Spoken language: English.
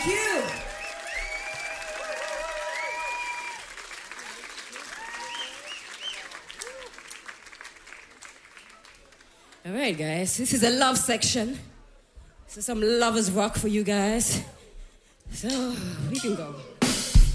Thank you. All right, guys, this is a love section. This is some lovers rock for you guys. So we can go.